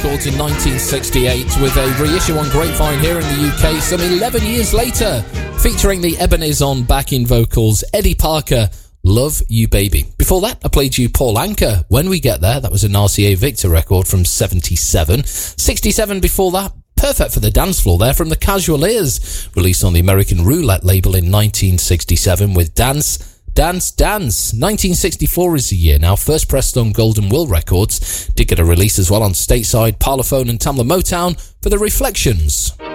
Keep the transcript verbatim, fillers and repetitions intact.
Records in nineteen sixty-eight with a reissue on Grapevine here in the U K some eleven years later, featuring the Ebenezer on backing vocals, Eddie Parker, Love You Baby. Before that, I played you Paul Anka, When We Get There. That was an R C A Victor record from seventy-seven. sixty-seven before that, perfect for the dance floor there, from the Casual Ears, released on the American Roulette label in nineteen sixty-seven with Dance, Dance, Dance. nineteen sixty-four is the year now, first pressed on Golden Will Records. Did get a release as well on Stateside, Parlophone and Tamla Motown for the Reflections.